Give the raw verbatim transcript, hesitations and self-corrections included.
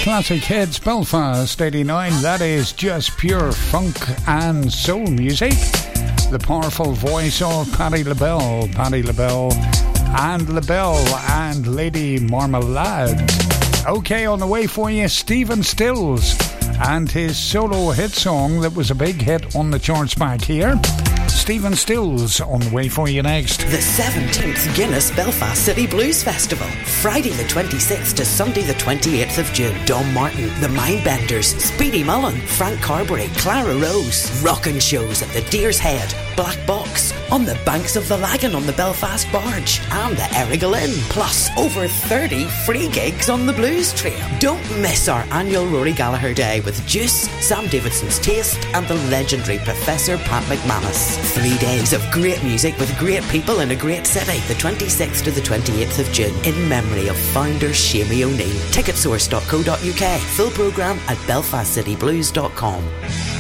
classic hits, Belfast eighty-nine. That is just pure funk and soul music. The powerful voice of Patti LaBelle, Patti LaBelle and LaBelle and Lady Marmalade. Okay, on the way for you, Stephen Stills and his solo hit song that was a big hit on the charts back here. Stephen Stills on the way for you next. The seventeenth Guinness Belfast City Blues Festival, Friday the twenty-sixth to Sunday the twenty-eighth of June. Dom Martin, The Mindbenders, Speedy Mullen, Frank Carberry, Clara Rose. Rockin' shows at the Deer's Head, Black Box, on the banks of the Lagan on the Belfast Barge, and the Errigal Inn. Plus, over thirty free gigs on the Blues Trail. Don't miss our annual Rory Gallagher Day with Juice, Sam Davidson's Taste, and the legendary Professor Pat McManus. Three days of great music with great people in a great city. The twenty-sixth to the twenty-eighth of June, in memory of founder Shamie O'Neill. ticket source dot co dot uk. Full programme at belfast city blues dot com.